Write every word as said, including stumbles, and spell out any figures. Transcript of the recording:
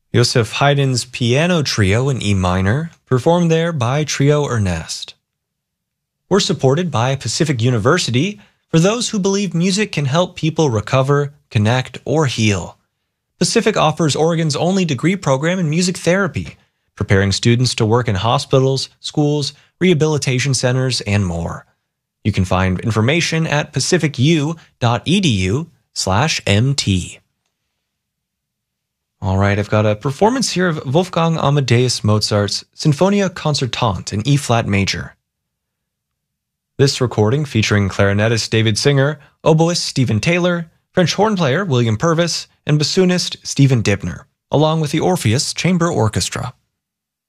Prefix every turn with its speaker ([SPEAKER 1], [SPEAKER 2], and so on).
[SPEAKER 1] Joseph Haydn's Piano Trio in E minor, performed there by Trio Ernest. We're supported by Pacific University for those who believe music can help people recover, connect, or heal. Pacific offers Oregon's only degree program in music therapy, preparing students to work in hospitals, schools, rehabilitation centers, and more. You can find information at pacificu.edu slash MT. All right, I've got a performance here of Wolfgang Amadeus Mozart's Sinfonia Concertante in E-flat major. This recording featuring clarinetist David Singer, oboist Stephen Taylor, French horn player William Purvis, and bassoonist Stephen Dibner, along with the Orpheus Chamber Orchestra.